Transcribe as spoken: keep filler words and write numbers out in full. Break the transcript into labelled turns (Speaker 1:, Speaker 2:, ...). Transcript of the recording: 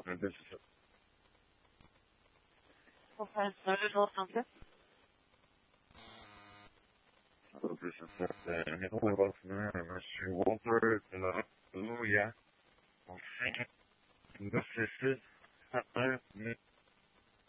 Speaker 1: this is
Speaker 2: Professor Rosantes.
Speaker 1: this is uh, Nicola Bosner and Monsieur Walter de la Louia. This is